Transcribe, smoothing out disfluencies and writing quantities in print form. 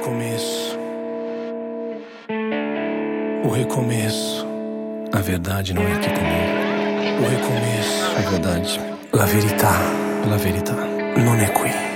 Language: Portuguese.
recomeço. O recomeço. A verdade não é aqui comigo. O recomeço. A verdade. La verità. La verità. Non è qui.